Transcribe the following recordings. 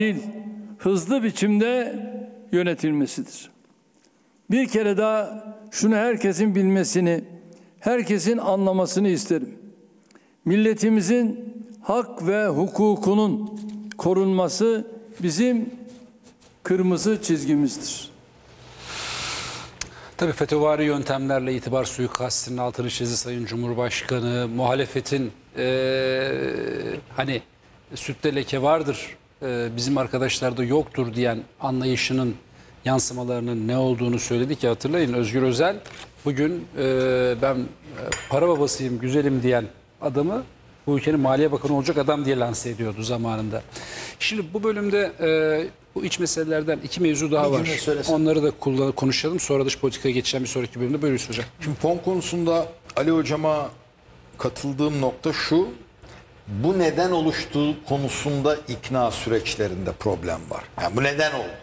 değil, hızlı biçimde yönetilmesidir. Bir kere daha şunu herkesin bilmesini, herkesin anlamasını isterim. Milletimizin hak ve hukukunun korunması bizim kırmızı çizgimizdir. Tabii FETÖ'vari yöntemlerle itibar suikastinin altını çizdi Sayın Cumhurbaşkanı. Muhalefetin hani sütte leke vardır, bizim arkadaşlarda yoktur diyen anlayışının yansımalarının ne olduğunu söyledi ki hatırlayın. Özgür Özel bugün ben para babasıyım, güzelim diyen adamı bu ülkenin Maliye Bakanı olacak adam diye lanse ediyordu zamanında. Şimdi bu bölümde bu iç meselelerden iki mevzu daha var. Onları da konuşalım. Sonra dış politikaya geçeceğim bir sonraki bölümde. Buyurun hocam. Şimdi fon konusunda Ali Hocam'a katıldığım nokta şu. Bu neden oluştuğu konusunda ikna süreçlerinde problem var. Yani bu neden oldu?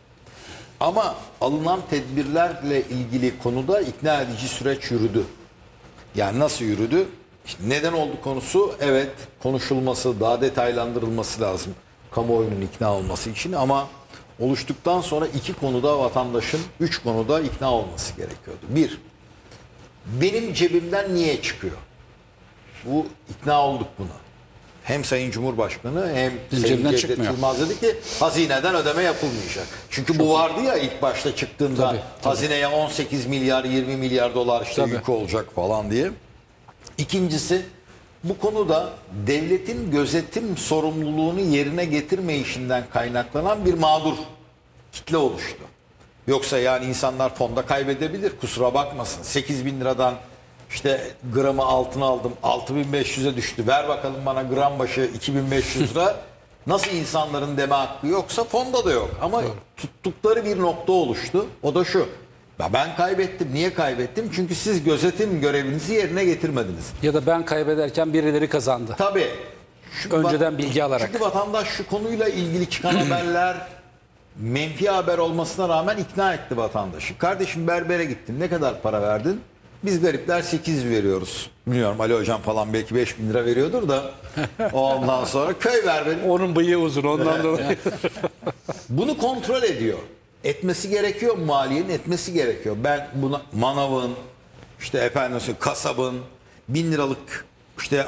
Ama alınan tedbirlerle ilgili konuda ikna edici süreç yürüdü. Yani nasıl yürüdü? İşte neden oldu konusu, evet, konuşulması, daha detaylandırılması lazım kamuoyunun ikna olması için, ama oluştuktan sonra iki konuda vatandaşın, üç konuda ikna olması gerekiyordu. Bir, benim cebimden niye çıkıyor? Bu ikna olduk buna. Hem Sayın Cumhurbaşkanı hem Sayın Cevdet Yılmaz dedi ki hazineden ödeme yapılmayacak. Çünkü bu vardı ya ilk başta çıktığında, tabii. Hazineye 18 milyar 20 milyar dolar işte yük olacak falan diye. İkincisi, bu konuda devletin gözetim sorumluluğunu yerine getirmeyişinden kaynaklanan bir mağdur kitle oluştu. Yoksa yani insanlar fonda kaybedebilir, kusura bakmasın. 8 bin liradan işte gramı altına aldım, 6.500'e düştü. Ver bakalım bana gram başı 2.500 lira. Nasıl insanların deme hakkı yoksa fonda da yok. Ama tuttukları bir nokta oluştu. O da şu. Ben kaybettim. Niye kaybettim? Çünkü siz gözetim görevinizi yerine getirmediniz. Ya da ben kaybederken birileri kazandı. Tabii. Önceden bilgi alarak. Çünkü vatandaş şu konuyla ilgili çıkan haberler menfi haber olmasına rağmen ikna etti vatandaşı. Kardeşim berbere gittin. Ne kadar para verdin? Biz garipler 8 veriyoruz. Bilmiyorum, Ali Hocam falan belki 5 bin lira veriyordur da ondan sonra köy berberi. Onun bıyığı uzun ondan dolayı. Bunu kontrol ediyor. Etmesi gerekiyor, maliyenin etmesi gerekiyor. Ben buna manavın, işte efendim kasabın 1000 liralık işte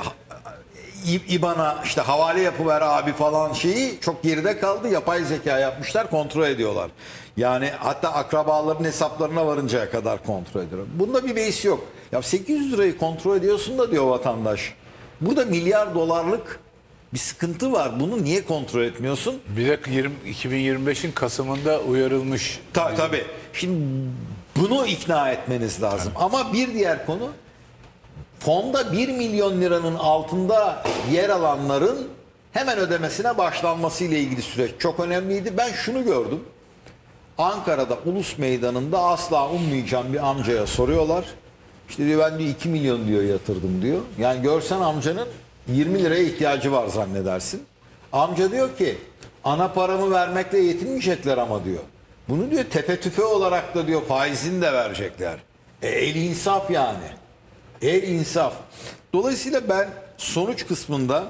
İBAN'a işte havale yapıver abi falan şeyi çok geride kaldı. Yapay zeka yapmışlar, kontrol ediyorlar. Yani hatta akrabaların hesaplarına varıncaya kadar kontrol ediyor. Bunda bir beis yok. Ya 800 lirayı kontrol ediyorsun da diyor vatandaş. Burada milyar dolarlık bir sıkıntı var. Bunu niye kontrol etmiyorsun? Bir de 2025'in Kasım'ında uyarılmış. Tabii. Şimdi bunu ikna etmeniz lazım. Evet. Ama bir diğer konu, fonda 1 milyon liranın altında yer alanların hemen ödemesine başlanması ile ilgili süreç çok önemliydi. Ben şunu gördüm. Ankara'da Ulus Meydanı'nda asla ummayacağım bir amcaya soruyorlar. İşte diyor ben diyor 2 milyon diyor yatırdım diyor. Yani görsen amcanın 20 liraya ihtiyacı var zannedersin. Amca diyor ki ana paramı vermekle yetinmeyecekler ama diyor. Bunu diyor tepe tüfe olarak da diyor faizini de verecekler. El insaf yani. El insaf. Dolayısıyla ben sonuç kısmında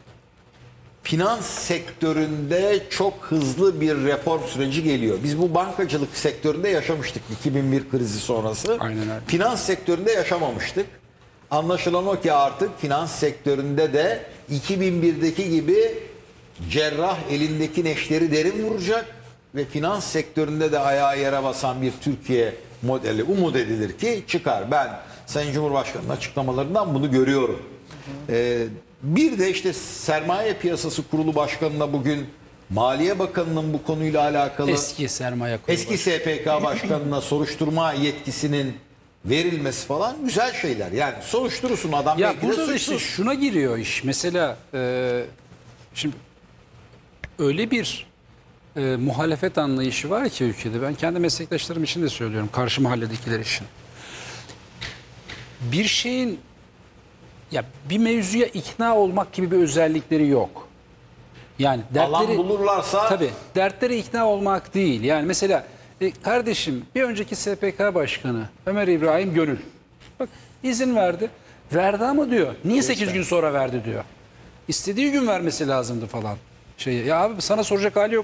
finans sektöründe çok hızlı bir reform süreci geliyor. Biz bu bankacılık sektöründe yaşamıştık 2001 krizi sonrası. Aynen öyle. Finans sektöründe yaşamamıştık. Anlaşılan o ki artık finans sektöründe de 2001'deki gibi cerrah elindeki neşteri derin vuracak ve finans sektöründe de ayağı yere basan bir Türkiye modeli umut edilir ki çıkar. Ben Sayın Cumhurbaşkanı'nın açıklamalarından bunu görüyorum. Bir de işte Sermaye Piyasası Kurulu Başkanı'na bugün Maliye Bakanı'nın bu konuyla alakalı eski Sermaye Kurulu eski SPK Başkanı'na soruşturma yetkisinin verilmesi falan güzel şeyler. Yani soruşturursun adam. Ya burada da işte şuna giriyor iş. Mesela şimdi öyle bir muhalefet anlayışı var ki ülkede. Ben kendi meslektaşlarım için de söylüyorum. Karşı mahalledekiler için. Bir şeyin ya bir mevzuya ikna olmak gibi bir özellikleri yok. Yani dertleri alan bulurlarsa tabii dertleri ikna olmak değil. Yani mesela kardeşim bir önceki SPK Başkanı Ömer İbrahim Gönül bak izin verdi. Verdi ama diyor. Niye 8 gün sonra verdi diyor. İstediği gün vermesi lazımdı falan. şeyi. Ya abi sana soracak hali yok.